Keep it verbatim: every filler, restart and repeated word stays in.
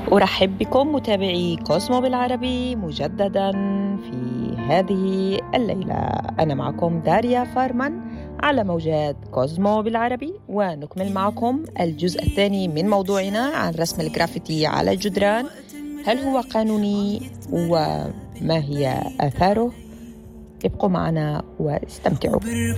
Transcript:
أرحب بكم متابعي كوزمو بالعربي مجددا في هذه الليلة. أنا معكم داريا فارمان على موجات كوزمو بالعربي، ونكمل معكم الجزء الثاني من موضوعنا عن رسم الجرافيتي على الجدران. هل هو قانوني وما هي آثاره؟ ابقوا معنا واستمتعوا.